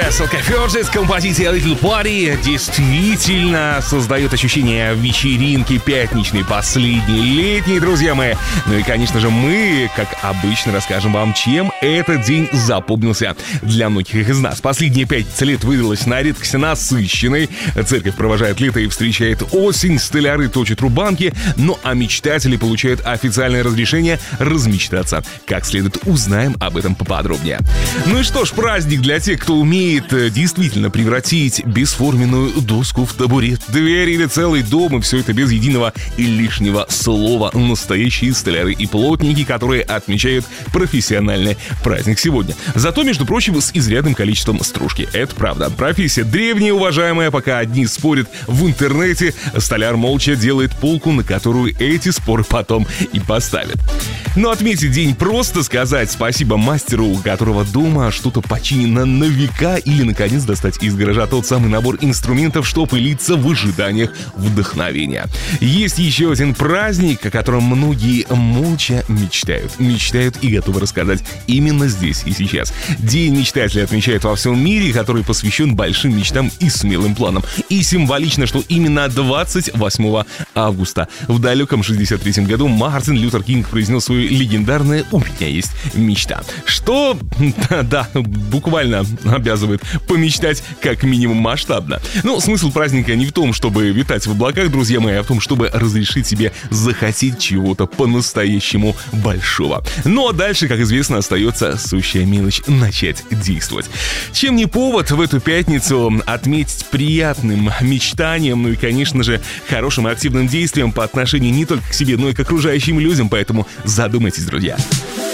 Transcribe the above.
Фёрджес, композиция Little Party действительно создает ощущение вечеринки пятничной, последней, летней, друзья мои. Ну и, конечно же, мы, как обычно, расскажем вам, чем этот день запомнился для многих из нас. Последняя пятница лет выдалась на редкость насыщенной. Церковь провожает лето и встречает осень, столяры точат рубанки, ну а мечтатели получают официальное разрешение размечтаться. Как следует, узнаем об этом поподробнее. Ну и что ж, праздник для тех, кто умеет действительно превратить бесформенную доску в табурет, дверь или целый дом, и все это без единого и лишнего слова. Настоящие столяры и плотники, которые отмечают профессиональный праздник сегодня. Зато, между прочим, с изрядным количеством стружки. Это правда. Профессия древняя, уважаемая, пока одни спорят в интернете, столяр молча делает полку, на которую эти споры потом и поставят. Но отметить день просто сказать спасибо мастеру, у которого дома что-то починено на века, или, наконец, достать из гаража тот самый набор инструментов, что пылится в ожиданиях вдохновения. Есть еще один праздник, о котором многие молча мечтают. Мечтают и готовы рассказать именно здесь и сейчас. День мечтателей отмечают во всем мире, который посвящен большим мечтам и смелым планам. И символично, что именно 28 августа в далеком 63-м году Мартин Лютер Кинг произнес свое легендарное «У меня есть мечта». Что, да, буквально обязывает помечтать как минимум масштабно. Но смысл праздника не в том, чтобы витать в облаках, друзья мои, а в том, чтобы разрешить себе захотеть чего-то по-настоящему большого. Ну а дальше, как известно, остается сущая мелочь — начать действовать. Чем не повод в эту пятницу отметить приятным мечтанием, ну и, конечно же, хорошим и активным действием по отношению не только к себе, но и к окружающим людям, поэтому задумайтесь, друзья.